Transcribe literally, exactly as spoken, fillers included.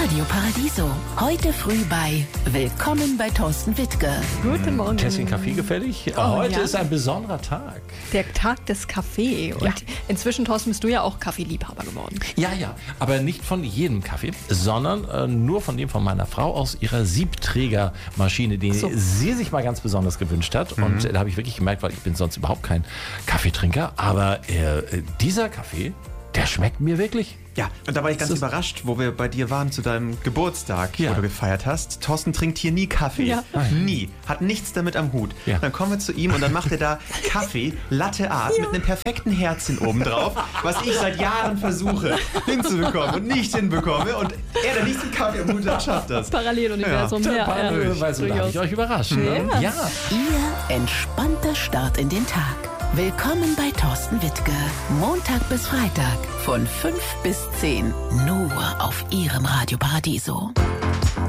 Radio Paradiso. Heute früh bei Willkommen bei Thorsten Wittke. Guten Morgen. Tässchen Kaffee gefällig? Oh, Heute ja. ist ein besonderer Tag. Der Tag des Kaffee. Und Ja. inzwischen, Thorsten, bist du ja auch Kaffeeliebhaber geworden. Ja, ja, aber nicht von jedem Kaffee, sondern äh, nur von dem von meiner Frau aus ihrer Siebträgermaschine, die So. sie sich mal ganz besonders gewünscht hat. Mhm. Und äh, da habe ich wirklich gemerkt, weil ich bin sonst überhaupt kein Kaffeetrinker, aber äh, dieser Kaffee, der schmeckt mir wirklich. Ja, und da war ich ganz Das ist- überrascht, wo wir bei dir waren zu deinem Geburtstag, Ja. wo du gefeiert hast. Thorsten trinkt hier nie Kaffee. Ja. Nie. Hat nichts damit am Hut. Ja. Dann kommen wir zu ihm und dann macht er da Kaffee, Latte Art, mit einem perfekten Herzchen obendrauf, was ich seit Jahren versuche hinzubekommen und nicht hinbekomme. Und er, der nichts mit Kaffee am Hut hat, schafft das. Paralleluniversum. Der Ja, Bahnhofweise, da darf ich euch überraschen. Ja. Ja. Ihr entspannter Start in den Tag. Willkommen bei Thorsten Wittke. Montag bis Freitag von fünf bis zehn. Nur auf Ihrem Radio Paradiso.